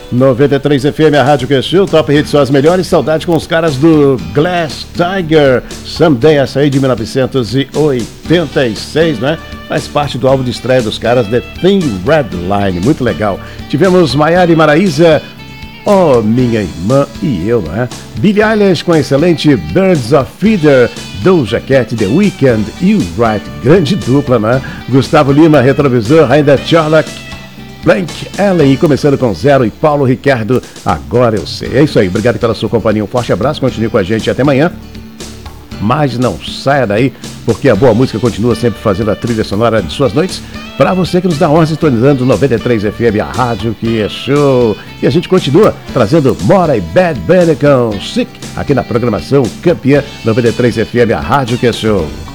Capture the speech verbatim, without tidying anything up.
noventa e três F M, a Rádio que show, Top Hits são as melhores. Saudade com os caras do Glass Tiger, Someday, essa aí de mil novecentos e oitenta e seis, né? Faz parte do álbum de estreia dos caras, The Thin Red Line, muito legal. Tivemos Maiara e Maraísa, Oh Minha Irmã e Eu, não é? Billie Eilish com a excelente Birds of Feather, Doja Cat, The Weeknd e o Right, grande dupla, né? Gustavo Lima, Retrovisor, ainda Charlotte, Blank Ellen, e começando com Zero e Paulo Ricardo, Agora Eu Sei. É isso aí, obrigado pela sua companhia, um forte abraço, continue com a gente até amanhã. Mas não saia daí, porque a boa música continua sempre fazendo a trilha sonora de suas noites. Para você que nos dá honra sintonizando noventa e três F M, a Rádio que é show. E a gente continua trazendo Mora e Bad Bunny com Sick aqui na programação campeã noventa e três F M, a Rádio que é show.